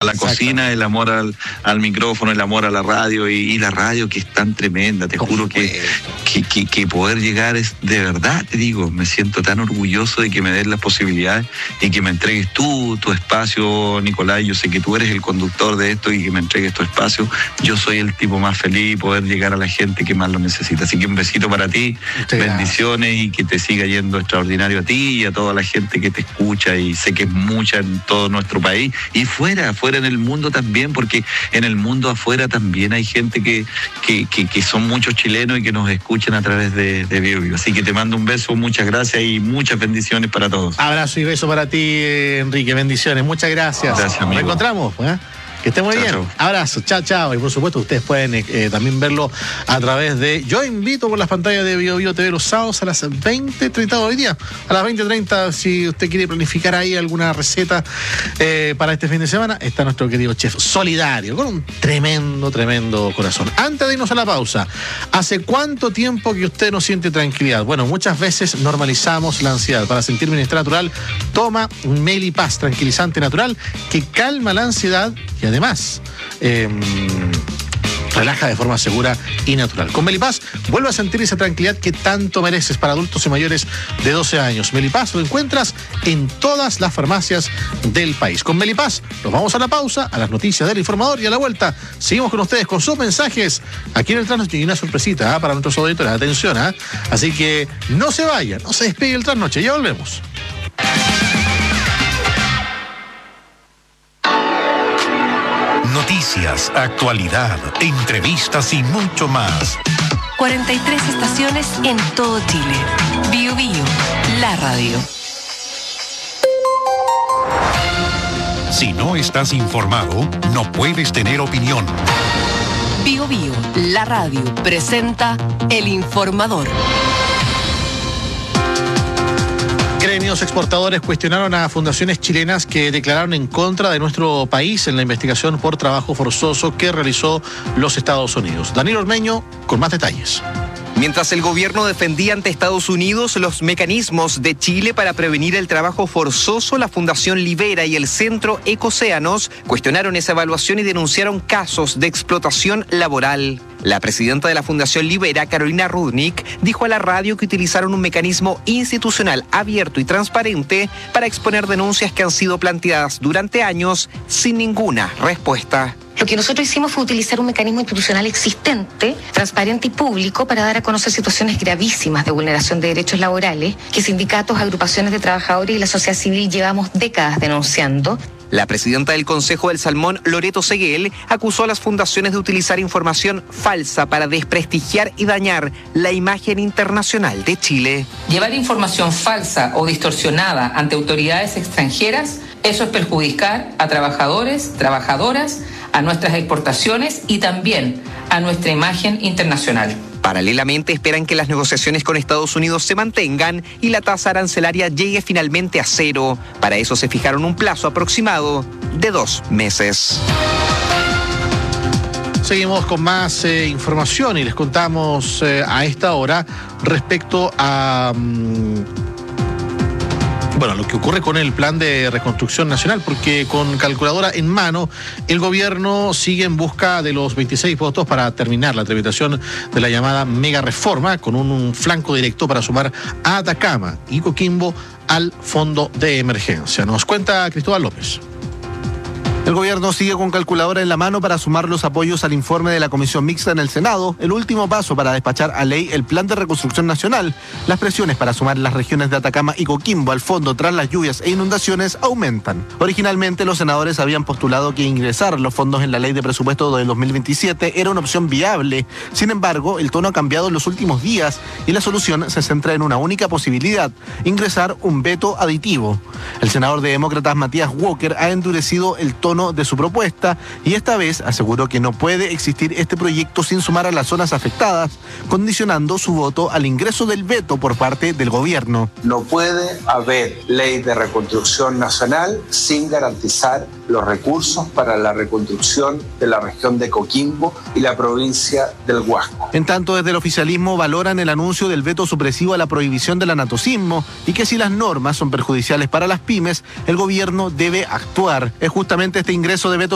la cocina, el amor al micrófono, el amor a la radio y la radio que es tan tremenda. Te juro que poder llegar es, de verdad te digo, me siento tan orgulloso de que me des las posibilidades y que me entregues tu espacio, Nicolás. Yo sé que tú eres el conductor de esto y que me entregues tu espacio. Yo soy el tipo más feliz, poder llegar a la gente que más lo necesita. Así que un besito para ti, bendiciones y que te siga yendo extraordinario a ti y a toda la gente que te escucha, y sé que es mucha en todo nuestro país y fuera en el mundo también, porque en el mundo afuera también hay gente que son muchos chilenos y que nos escuchan a través de Bio Bio. Así que te mando un beso, muchas gracias y muchas bendiciones para todos. Abrazo y beso para ti, Enrique, bendiciones, muchas gracias. Gracias, amigo. Nos encontramos, Que esté muy bien. Chao. Abrazo, chao. Y por supuesto, ustedes pueden también verlo a través de Yo Invito por las pantallas de Bio Bio TV los sábados a las 20:30 hoy día. A las 20:30, si usted quiere planificar ahí alguna receta para este fin de semana, está nuestro querido chef solidario, con un tremendo corazón. Antes de irnos a la pausa, ¿hace cuánto tiempo que usted no siente tranquilidad? Bueno, muchas veces normalizamos la ansiedad. Para sentir bienestar natural, toma un Melipaz, tranquilizante natural que calma la ansiedad y además relaja de forma segura y natural. Con Melipaz vuelve a sentir esa tranquilidad que tanto mereces para adultos y mayores de 12 años. Melipaz lo encuentras en todas las farmacias del país. Con Melipaz nos vamos a la pausa, a las noticias del informador, y a la vuelta seguimos con ustedes con sus mensajes aquí en el Trasnoche. Y una sorpresita para nuestros auditores, atención, así que no se vayan, no se despegue el Trasnoche, ya volvemos. Noticias, actualidad, entrevistas y mucho más. 43 estaciones en todo Chile. Bio Bio, la radio. Si no estás informado, no puedes tener opinión. Bio Bio, la radio, presenta El Informador. Gremios exportadores cuestionaron a fundaciones chilenas que declararon en contra de nuestro país en la investigación por trabajo forzoso que realizó los Estados Unidos. Daniel Ormeño con más detalles. Mientras el gobierno defendía ante Estados Unidos los mecanismos de Chile para prevenir el trabajo forzoso, la Fundación Libera y el Centro Ecocéanos cuestionaron esa evaluación y denunciaron casos de explotación laboral. La presidenta de la Fundación Libera, Carolina Rudnick, dijo a la radio que utilizaron un mecanismo institucional abierto y transparente para exponer denuncias que han sido planteadas durante años sin ninguna respuesta. Lo que nosotros hicimos fue utilizar un mecanismo institucional existente, transparente y público para dar a conocer situaciones gravísimas de vulneración de derechos laborales que sindicatos, agrupaciones de trabajadores y la sociedad civil llevamos décadas denunciando. La presidenta del Consejo del Salmón, Loreto Seguel, acusó a las fundaciones de utilizar información falsa para desprestigiar y dañar la imagen internacional de Chile. Llevar información falsa o distorsionada ante autoridades extranjeras, eso es perjudicar a trabajadores, trabajadoras, a nuestras exportaciones y también a nuestra imagen internacional. Paralelamente esperan que las negociaciones con Estados Unidos se mantengan y la tasa arancelaria llegue finalmente a 0. Para eso se fijaron un plazo aproximado de 2 meses. Seguimos con más información y les contamos a esta hora respecto a lo que ocurre con el plan de reconstrucción nacional, porque con calculadora en mano, el gobierno sigue en busca de los 26 votos para terminar la tramitación de la llamada mega reforma, con un flanco directo para sumar a Atacama y Coquimbo al fondo de emergencia. Nos cuenta Cristóbal López. El gobierno sigue con calculadora en la mano para sumar los apoyos al informe de la Comisión Mixta en el Senado, el último paso para despachar a ley el Plan de Reconstrucción Nacional. Las presiones para sumar las regiones de Atacama y Coquimbo al fondo tras las lluvias e inundaciones aumentan. Originalmente, los senadores habían postulado que ingresar los fondos en la ley de presupuesto del 2027 era una opción viable. Sin embargo, el tono ha cambiado en los últimos días y la solución se centra en una única posibilidad: ingresar un veto aditivo. El senador de Demócratas Matías Walker ha endurecido el tono de su propuesta y esta vez aseguró que no puede existir este proyecto sin sumar a las zonas afectadas, condicionando su voto al ingreso del veto por parte del gobierno. No puede haber ley de reconstrucción nacional sin garantizar los recursos para la reconstrucción de la región de Coquimbo y la provincia del Huasco. En tanto, desde el oficialismo valoran el anuncio del veto supresivo a la prohibición del anatocismo y que si las normas son perjudiciales para las pymes, el gobierno debe actuar. Es justamente este ingreso de veto